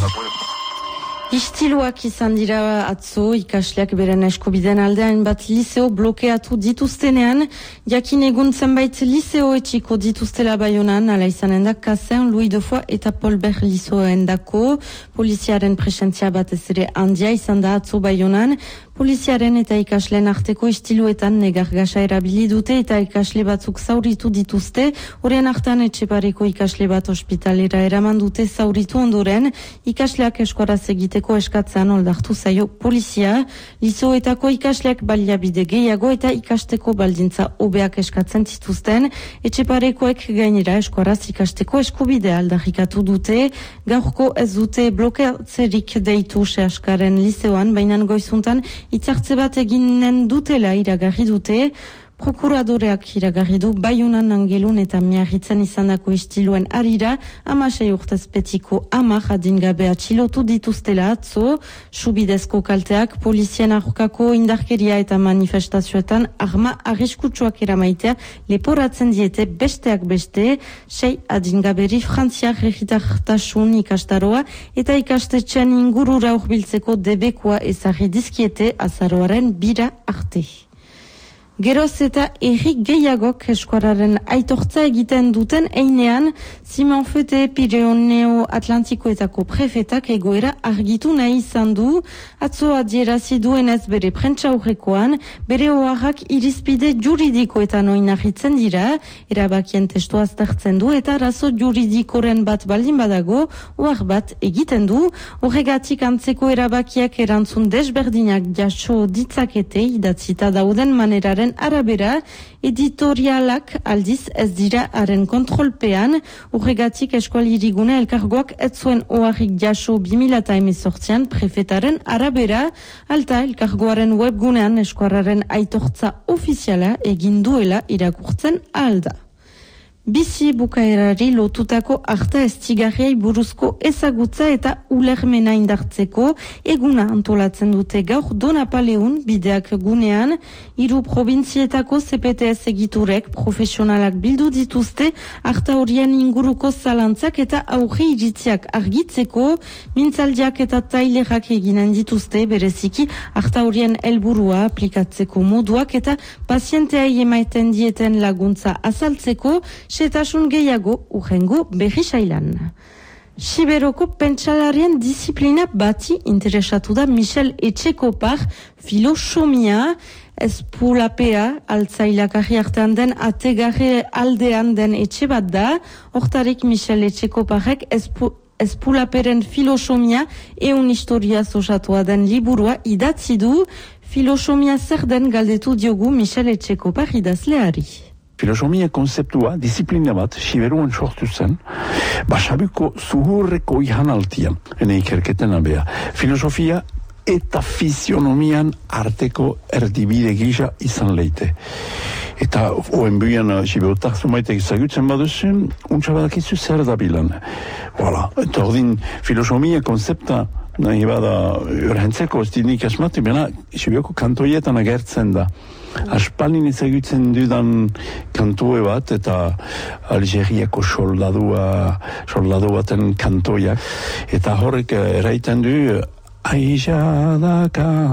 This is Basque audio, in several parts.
Istiluak izan dira atzo ikasleak beren eskubideen aldean bat liseo blokeatu dituztenean, jakin egun zenbait liseo etxiko dituztela Baionan, ala izanen da Kasen, Louis de Foix eta Paul-Bert lisoen dako, poliziaren presentzia batez ere handia izan da atzo Baionan, poliziaren eta ikasleen arteko istiluetan negargasa erabili dute eta ikasle batzuk zauritu dituzte, horien artean Etxepareko ikasle bat ospitalera eraman dute zauritu ondoren, ikasleak eskuaraz egiteko eskatzean oldartu zaio polizia, lisoetako ikasleak baliabide gehiago eta ikasteko baldintza hobeak eskatzen zituzten, Etxeparekoek gainera eskuaraz ikasteko eskubidea aldarrikatu dute, gaurko ez dute blokeatzerik deitu sehaskaren liseoan, baina goizuntan itzartze bat eginen dutela iragarri dute, prokuradoreak iragarri du Baionan Angelun eta Miarritzen izandako istiluen arira, 16 urtez betiko 10 adingabe atxilotu dituztela atzo, subidezko kalteak, polizien aurkako indarkeria eta manifestazioetan arma arriskutsuak eramaitea leporatzen diete besteak beste, 6 adingaberi frantziak regitartasun ikastaroa eta ikastetxean ingurura urbiltzeko debekoa ezarri dizkiete azaroaren bira arte. Geroz eta erri gehiagok eskuararen aitortza egiten duten einean, Simon Fete Pireoneo Atlantikoetako prefetak egoera argitu nahi izan du, atzo adierazi duenez bere prentsaurrekoan, bere oharrak irizpide juridikoetan oinarritzen dira, erabakien testua aztertzen du eta arazo juridikoren bat baldin badago, ohar bat egiten du, horregatik antzeko erabakiak erantzun desberdinak jaso ditzakete idatzita dauden maneraren arabera, editorialak aldiz ez dira haren kontrolpean, horregatik eskualirigune elkargoak ez zuen oharrik jaso 2018an prefetaren arabera, alta elkargoaren webgunean eskuararen aitortza ofiziala egin duela irakurtzen alda. Bizi bukaerari lotutako arta estigarriai buruzko ezagutza eta ulermena indartzeko eguna antolatzen dute gaur Donapaleun bideak gunean, 3 probintzietako CPTS egiturek profesionalak bildu dituzte arta horien inguruko zalantzak eta aurre iritziak argitzeko, mintzaldiak eta tailerak eginen dituzte bereziki arta horien helburua aplikatzeko moduak eta pazienteai emaiten dieten laguntza azaltzeko, setasun gehiago urrengo berri sailan. Siberoko pentsalarien disiplina bati interesatu da Michel Etxekopar filosomia, espulapea, altzailakarri artean den ategarre aldean den etxe bat da, hortarik Michel Etxekoparek espulaperen filosomia eun historia osatua den liburua idatzi du, filosomia zer den galdetu diogu Michel Etxekopar idazleari. Filosofia konzeptua, disiplina bat, Siberuan sortu zen, basabuko zuhurreko ihanaltian, ene ikerketen abea. Filosofia eta fisionomian arteko erdibide gisa izan leite. Eta oen buian Siberutak zumaitek izagutzen baduzen, untsa badakizu zer da bilan. Voilà. Eta ordin filosofia konzepta nahi bada urhentzeko ez dinik asmatu, bena Siberuko kantoietan agertzen da. Aspalin ezagutzen dudan kantoe bat eta Algeriako soldadu baten kantoiak. Eta horrek eraiten du Aixa da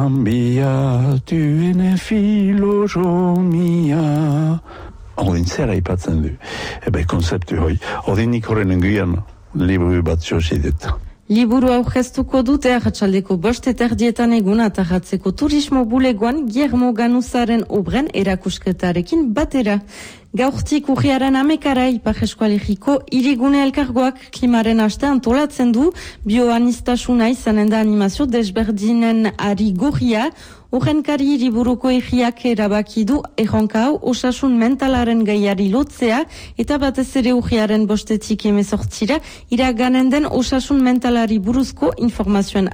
kanbiatu ene filosofia. Odin zer aipatzen du. Konzeptu hoi. Odinik horren enguian liburu bat josideta. Liburu aurkeztuko dute arratsaldeko 5:30 egun atarratzeko turismo bulegoan Guillermo Ganuzaren obren erakusketarekin batera. Gaurtik urriaren 11 Ipar Eskualeriko hirigune elkargoak klimaren aste antolatzen du, bioanistasuna izanen da animazio desberdinen ari gorria, Urrenkari hiriburuko egiak erabaki du erronka hau osasun mentalaren gaiari lotzea eta batez ere urriaren 5 iraganen den osasun mentalari buruzko informazioen